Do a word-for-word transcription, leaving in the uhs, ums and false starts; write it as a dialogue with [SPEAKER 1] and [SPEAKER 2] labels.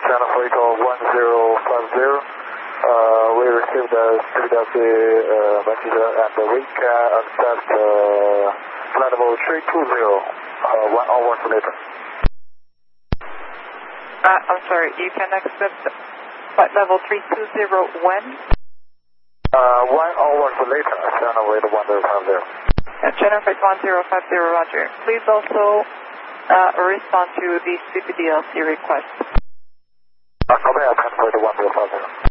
[SPEAKER 1] channel flight one zero five zero. Uh, we received a frequency uh, message and we can accept uh, flight level three two zero, uh, one hour later.
[SPEAKER 2] Uh, I'm sorry, you can accept flight level three two zero when?
[SPEAKER 1] Uh, one hour later, channel flight one zero five zero.
[SPEAKER 2] Uh, channel flight one zero five zero, roger. Please also uh, respond to the C P D L C request.
[SPEAKER 1] Uh, copy, channel flight one zero five zero.